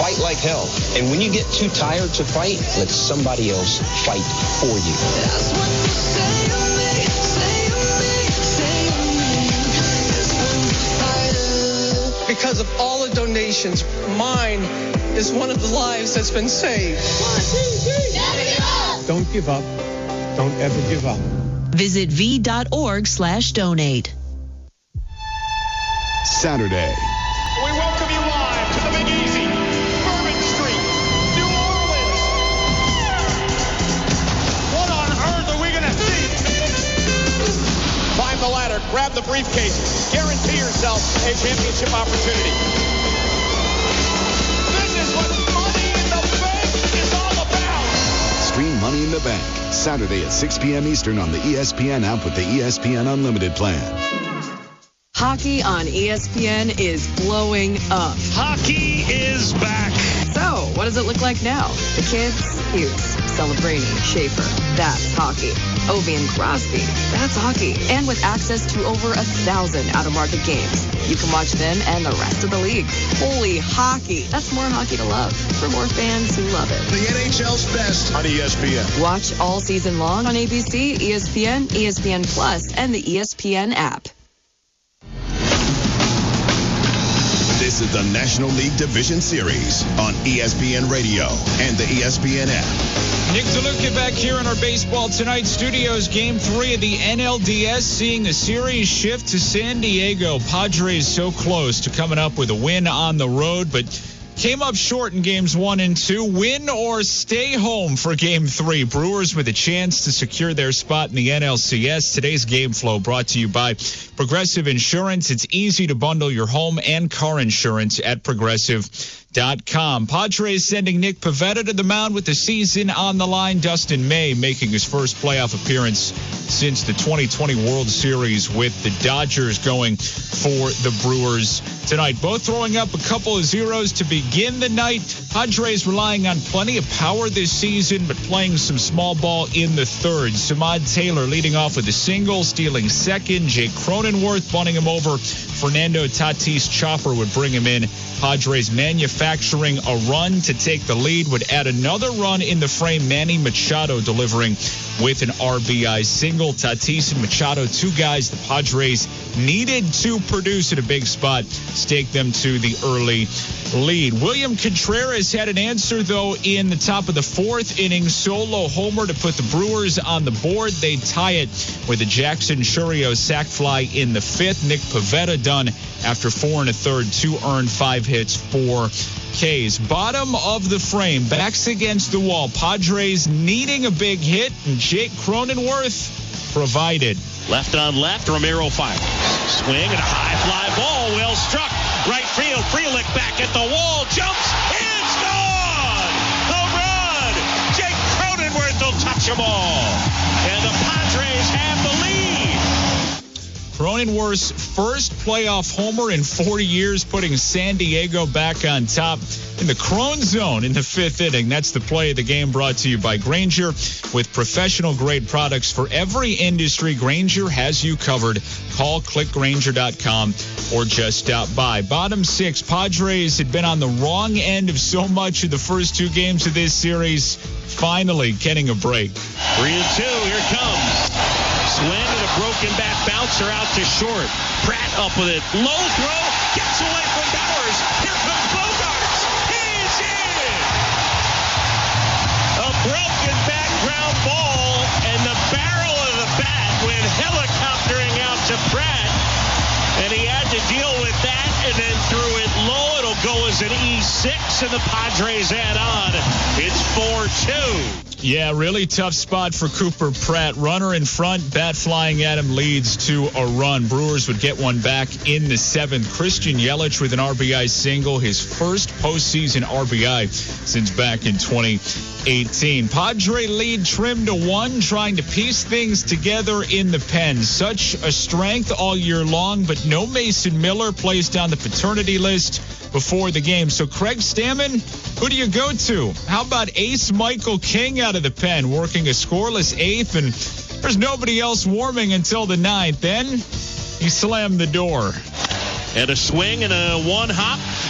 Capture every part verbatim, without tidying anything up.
fight like hell. And when you get too tired to fight, let somebody else fight for you. That's what you say to me, say to me, say to me. This one's fighter. Because of all the donations, mine is one of the lives that's been saved. One, two, three. Never give up. Don't give up. Don't ever give up. Visit v.org slash donate. Saturday. We welcome you live to the Big Easy, Bourbon Street, New Orleans. What on earth are we going to see? Climb the ladder, grab the briefcase, guarantee yourself a championship opportunity. This is what Money in the Bank is all about. Stream Money in the Bank, Saturday at six p.m. Eastern on the E S P N app with the E S P N Unlimited plan. Hockey on E S P N is blowing up. Hockey is back. So, what does it look like now? The kids, Hughes, Celebrini, Schaefer, that's hockey. Ovi and Crosby, that's hockey. And with access to over a thousand out-of-market games, you can watch them and the rest of the league. Holy hockey. That's more hockey to love for more fans who love it. The N H L's best on E S P N. Watch all season long on A B C, E S P N, E S P N Plus, and the E S P N app. This is the National League Division Series on E S P N Radio and the E S P N app. Nick DeLuca back here in our Baseball Tonight studios. Game three of the N L D S, seeing the series shift to San Diego. Padres so close to coming up with a win on the road, but came up short in games one and two. Win or stay home for game three. Brewers with a chance to secure their spot in the N L C S. Today's game flow brought to you by Progressive Insurance. It's easy to bundle your home and car insurance at Progressive dot com. Padres sending Nick Pivetta to the mound with the season on the line. Dustin May making his first playoff appearance since the twenty twenty World Series with the Dodgers going for the Brewers tonight. Both throwing up a couple of zeros to begin the night. Padres relying on plenty of power this season, but playing some small ball in the third. Samad Taylor leading off with a single, stealing second. Jake Cronenworth bunting him over. Fernando Tatis chopper would bring him in. Padres manufacturing a run to take the lead, would add another run in the frame. Manny Machado delivering with an R B I single. Tatis and Machado, two guys the Padres needed to produce at a big spot, stake them to the early lead. William Contreras had an answer, though, in the top of the fourth inning. Solo homer to put the Brewers on the board. They tie it with a Jackson Chourio sac fly in the fifth. Nick Pivetta done after four and a third, two earned, five hits, four Ks. Bottom of the frame, backs against the wall. Padres needing a big hit, and Jake Cronenworth provided. Left on left, Romero fires. Swing and a high fly ball, well struck. Right field, Frelick back at the wall, jumps, it's gone! Home run! Jake Cronenworth will touch them all. And the Padres have the lead. Cronenworth's first playoff homer in forty years, putting San Diego back on top in the Crone Zone in the fifth inning. That's the play of the game, brought to you by Grainger. With professional-grade products for every industry, Grainger has you covered. Call click grainger dot com or just stop by. Bottom six, Padres had been on the wrong end of so much of the first two games of this series. Finally getting a break. Three and two, here it comes. Swing and a broken bat bouncer out to short. Pratt up with it. Low throw. Gets away from Bowers. Here comes Bogaerts. He's in. A broken back ground ball, and the barrel of the bat went helicoptering out to Pratt. And he had to deal with that and then threw it low. It'll go as an E six, and the Padres add on. It's four two. Yeah, really tough spot for Cooper Pratt. Runner in front, bat flying at him, leads to a run. Brewers would get one back in the seventh. Christian Yelich with an R B I single, his first postseason R B I since back in twenty eighteen. Padre lead trimmed to one, trying to piece things together in the pen. Such a strength all year long, but no Mason Miller, placed on the paternity list before the game. So Craig Stammen, who do you go to? How about Ace Michael King out of the pen, working a scoreless eighth, and there's nobody else warming until the ninth. Then he slammed the door. And a swing and a one hop.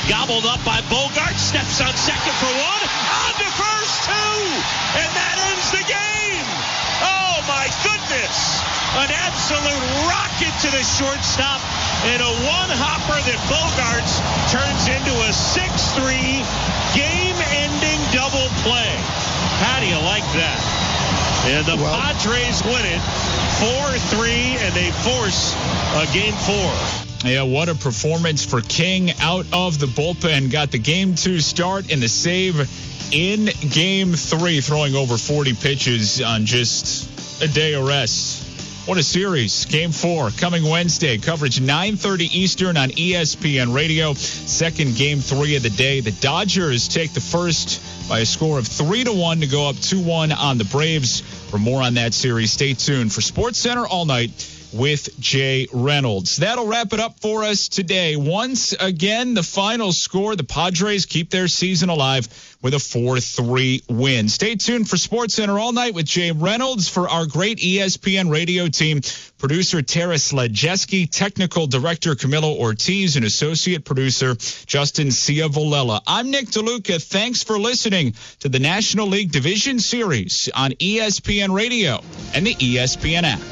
Gobbled up by Bogart. Steps on second for one. On to first, two. And that ends the game. Oh, my goodness. An absolute rocket to the shortstop. And a one-hopper that Bogarts turns into a six three game-ending double play. How do you like that? And the well, Padres win it four three, and they force a game four. Yeah, what a performance for King out of the bullpen. Got the game two start and the save in game three, throwing over forty pitches on just a day of rest. What a series. Game four coming Wednesday. Coverage nine thirty Eastern on E S P N Radio. Second game three of the day. The Dodgers take the first by a score of three to one to go up two one on the Braves. For more on that series, stay tuned for SportsCenter All Night with Jay Reynolds. That'll wrap it up for us today. Once again, the final score, the Padres keep their season alive with a four three win. Stay tuned for SportsCenter All Night with Jay Reynolds. For our great E S P N radio team, producer Tara Sledjeski, technical director Camilo Ortiz, and associate producer Justin Ciavolella. I'm Nick DeLuca. Thanks for listening to the National League Division Series on E S P N Radio and the E S P N app.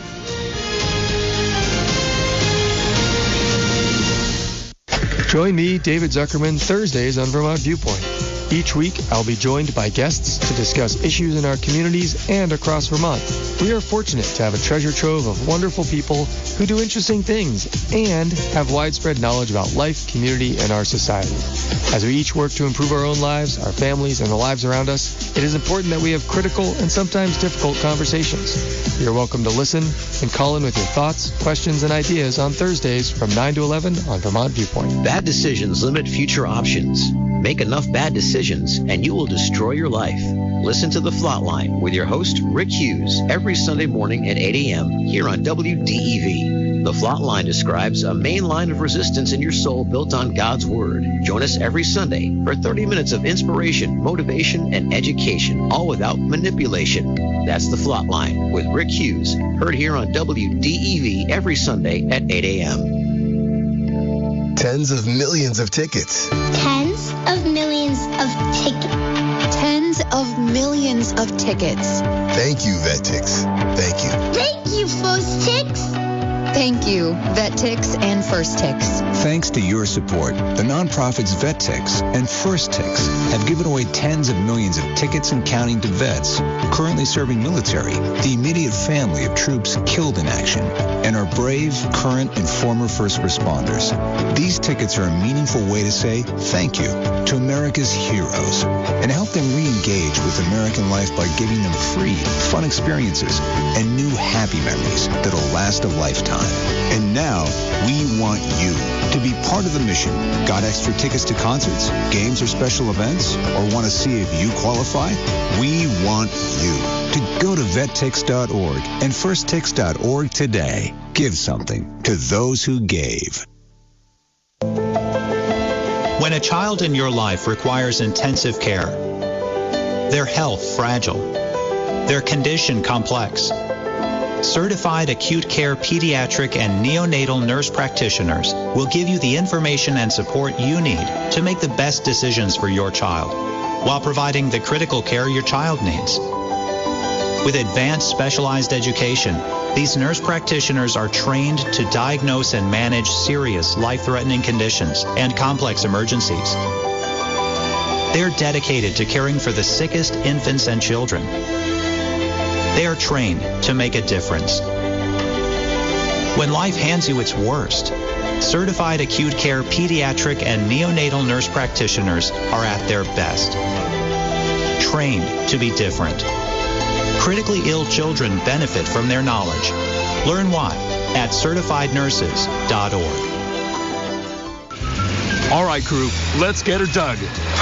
Join me, David Zuckerman, Thursdays on Vermont Viewpoint. Each week, I'll be joined by guests to discuss issues in our communities and across Vermont. We are fortunate to have a treasure trove of wonderful people who do interesting things and have widespread knowledge about life, community, and our society. As we each work to improve our own lives, our families, and the lives around us, it is important that we have critical and sometimes difficult conversations. You're welcome to listen and call in with your thoughts, questions, and ideas on Thursdays from nine to eleven on Vermont Viewpoint. Bad decisions limit future options. Make enough bad decisions and you will destroy your life. Listen to The Flatline with your host, Rick Hughes, every Sunday morning at eight a.m. here on W D E V. The Flatline describes a main line of resistance in your soul built on God's Word. Join us every Sunday for thirty minutes of inspiration, motivation, and education, all without manipulation. That's The Flatline with Rick Hughes, heard here on W D E V every Sunday at eight a.m. Tens of millions of tickets. Tens of millions of tickets. Tens of millions of tickets. Thank you, VetTix. Thank you. Thank you, First Tix. Thank you, VetTix and First Tix. Thanks to your support, the nonprofits VetTix and First Tix have given away tens of millions of tickets and counting to vets currently serving military, the immediate family of troops killed in action, and our brave, current, and former first responders. These tickets are a meaningful way to say thank you to America's heroes and help them re-engage with American life by giving them free, fun experiences and new happy memories that'll last a lifetime. And now, we want you to be part of the mission. Got extra tickets to concerts, games, or special events? Or want to see if you qualify? We want you to go to vet tix dot org and first tix dot org today. Give something to those who gave. When a child in your life requires intensive care, their health fragile, their condition complex, certified acute care pediatric and neonatal nurse practitioners will give you the information and support you need to make the best decisions for your child while providing the critical care your child needs. With advanced specialized education, these nurse practitioners are trained to diagnose and manage serious life-threatening conditions and complex emergencies. They're dedicated to caring for the sickest infants and children. They are trained to make a difference. When life hands you its worst, certified acute care pediatric and neonatal nurse practitioners are at their best. Trained to be different. Critically ill children benefit from their knowledge. Learn why at certified nurses dot org. All right, crew, let's get her dug.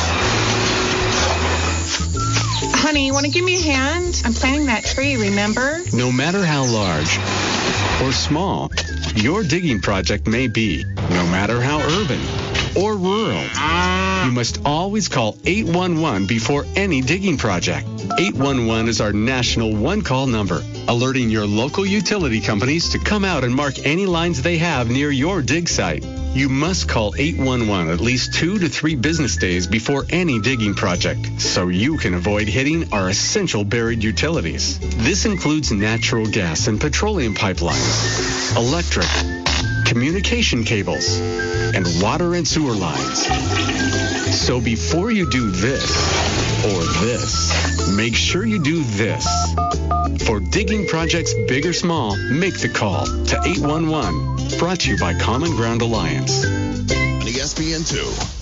Honey, you want to give me a hand? I'm planting that tree, remember? No matter how large or small your digging project may be, no matter how urban or rural, You must always call eight one one before any digging project. eight one one is our national one-call number, alerting your local utility companies to come out and mark any lines they have near your dig site. You must call eight one one at least two to three business days before any digging project, so you can avoid hitting our essential buried utilities. This includes natural gas and petroleum pipelines, electric, communication cables, and water and sewer lines. So before you do this or this, make sure you do this. For digging projects big or small, make the call to eight one one. Brought to you by Common Ground Alliance. On E S P N two.